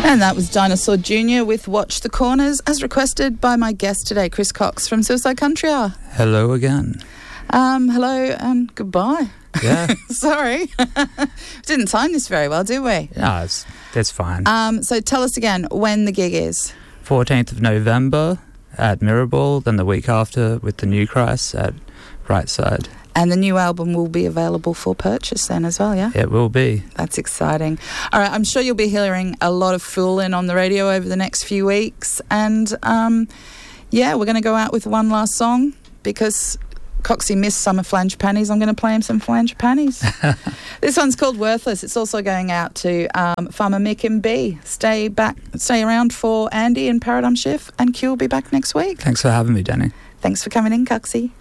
And that was Dinosaur Jr. with Watch the Corners, as requested by my guest today, Chris Cox from Suicide Country. Hello again. Hello and goodbye. Yeah. Sorry. Didn't time this very well, did we? No, that's fine. So tell us again when the gig is. 14th of November at Mirrorball, then the week after with the New Christ at Brightside. And the new album will be available for purchase then as well, yeah? It will be. That's exciting. All right, I'm sure you'll be hearing a lot of Foolin' on the radio over the next few weeks. And, we're going to go out with one last song because Coxie missed Summer Flange Panties. I'm going to play him some Flange Panties. This one's called Worthless. It's also going out to Farmer Mick and B. Stay around for Andy and Paradigm Shift, and Q will be back next week. Thanks for having me, Danny. Thanks for coming in, Coxie.